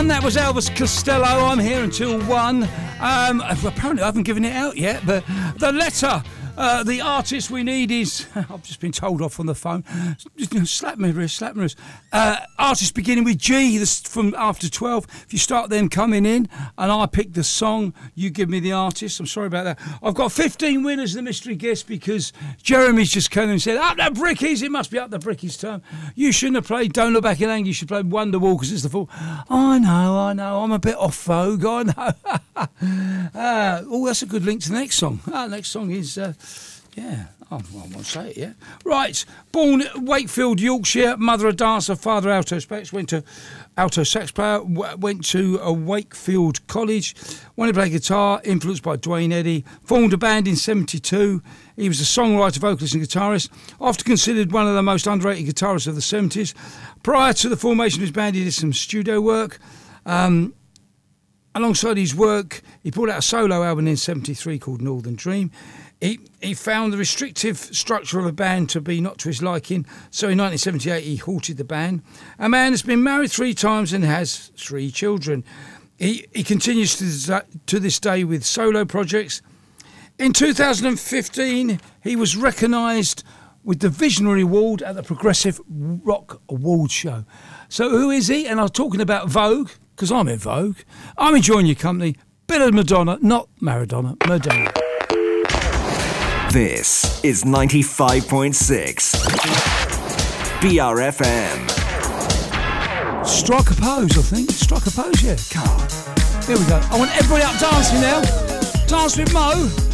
1, that was Elvis Costello. I'm here until 1. Apparently I haven't given it out yet, but the letter, the artist we need is... I've just been told off on the phone. Slap me wrist. Artist beginning with G, this from after 12. If you start them coming in and I pick the song, you give me the artist. I'm sorry about that. I've got 15 winners of the mystery guest because Jeremy's just come and said, up the brickies, it must be up the brickies term. You shouldn't have played Don't Look Back in Anger, you should play Wonderwall because it's the full... I know, I'm a bit off vogue, I know. That's a good link to the next song. Next song is... I won't say it yet. Right, born Wakefield, Yorkshire, mother a dancer, father alto sax, went to alto sax player, went to a Wakefield College, wanted to play guitar, influenced by Dwayne Eddy, formed a band in 72. He was a songwriter, vocalist and guitarist, often considered one of the most underrated guitarists of the 70s. Prior to the formation of his band, he did some studio work. Alongside his work, he put out a solo album in 73 called Northern Dream. He found the restrictive structure of a band to be not to his liking, so in 1978 he halted the band. A man has been married 3 times and has 3 children. He continues to this day with solo projects. In 2015, he was recognised with the Visionary Award at the Progressive Rock Awards show. So who is he? And I'm talking about Vogue, because I'm in Vogue. I'm enjoying your company. Bit of Madonna, not Maradona, Madonna. This is 95.6 BRFM. Strike a pose, I think. Strike a pose, yeah. Come on. Here we go. I want everybody up dancing now. Dance with Mo.